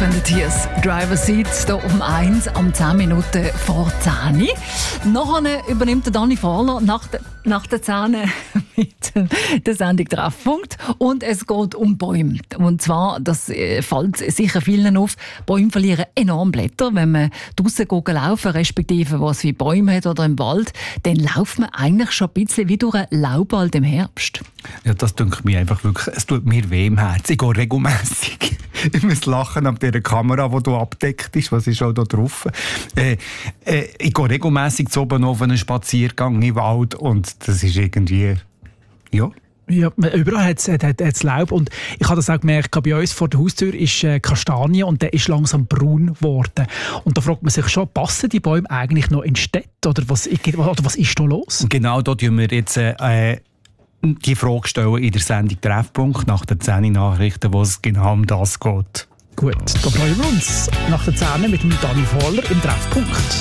Defended Tears. Driver Seat hier um 1, um 10 Minuten vor 10. Nachher übernimmt der Dani Fahler nach der 10 mit der Sendung Treffpunkt. Und es geht um Bäume. Und zwar, das fällt sicher vielen auf, Bäume verlieren enorm Blätter. Wenn man draussen laufen, respektive was wie Bäume hat oder im Wald, dann läuft man eigentlich schon ein bisschen wie durch einen Laubwald im Herbst. Ja, das denke mir einfach wirklich, es tut mir weh im Herzen. Ich gehe regelmässig. Ich muss lachen ab dieser Kamera, die du abdeckt ist. Was ist auch da drauf? Ich gehe regelmässig zu oben auf einen Spaziergang im Wald und das ist irgendwie, ja. Ja, überall hat es Laub und ich habe das auch gemerkt, bei uns vor der Haustür ist Kastanie und der ist langsam braun geworden. Und da fragt man sich schon, passen die Bäume eigentlich noch in Städte oder was ist da los? Genau, da tun wir jetzt die Frage stellen in der Sendung Treffpunkt nach den 10 Nachrichten, wo es genau um das geht. Gut, da freuen wir uns nach der 10 mit dem Dani Fahler im Treffpunkt.